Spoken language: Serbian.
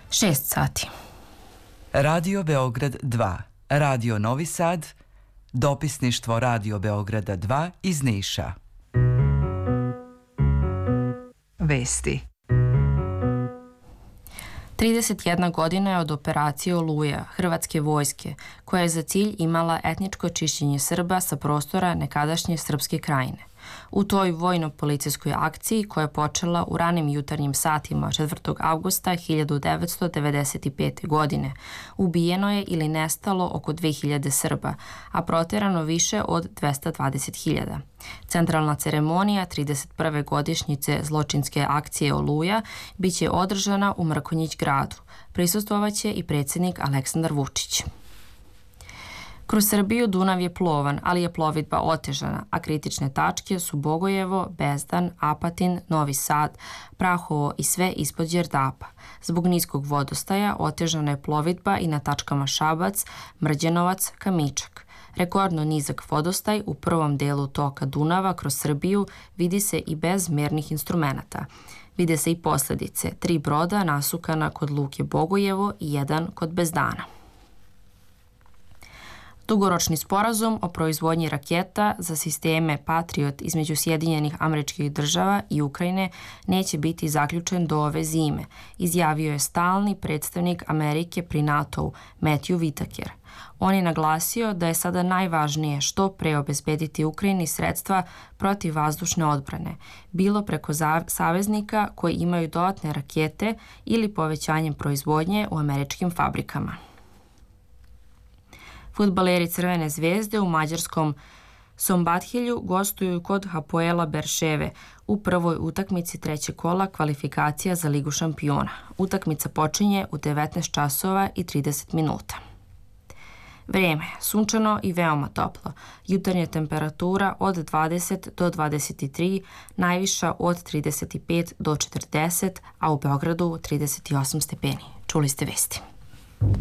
6 sati. Radio Beograd 2, Radio Novi Sad, dopisništvo Radio Beograda 2 iz Niša. Vesti. 31 godina je od operacije Oluja, hrvatske vojske, koja je za cilj imala etničko čišćenje Srba sa prostora nekadašnje Srpske krajine. U toj vojno-policijskoj akciji, koja je počela u ranim jutarnjim satima 4. avgusta 1995. godine, ubijeno je ili nestalo oko 2000 Srba, a proterano više od 220.000. Centralna ceremonija 31. godišnjice zločinske akcije Oluja biće održana u Mrkonjić gradu. Prisustvovaće i predsjednik Aleksandar Vučić. Kroz Srbiju Dunav je plovan, ali je plovidba otežana, a kritične tačke su Bogojevo, Bezdan, Apatin, Novi Sad, Prahovo i sve ispod Đerdapa. Zbog niskog vodostaja otežana je plovidba i na tačkama Šabac, Mrđenovac, Kamičak. Rekordno nizak vodostaj u prvom delu toka Dunava kroz Srbiju vidi se i bez mernih instrumenata. Vide se i posljedice, 3 broda nasukana kod luke Bogojevo i 1 kod Bezdana. Dugoročni sporazum o proizvodnji raketa za sisteme Patriot između Sjedinjenih Američkih Država i Ukrajine neće biti zaključen do ove zime, izjavio je stalni predstavnik Amerike pri NATO-u Matthew Whitaker. On je naglasio da je sada najvažnije što pre obezbediti Ukrajini sredstva protiv vazdušne odbrane, bilo preko saveznika koji imaju dodatne rakete ili povećanjem proizvodnje u američkim fabrikama. Fudbaleri Crvene zvezde u mađarskom Sombathilju gostuju kod Hapoela Berševe u prvoj utakmici trećeg kola kvalifikacija za Ligu šampiona. Utakmica počinje u 19 časova i 30 minuta. Vrijeme, sunčano i veoma toplo. Jutarnja temperatura od 20 do 23, najviša od 35 do 40, a u Beogradu 38 stepeni. Čuli ste vesti.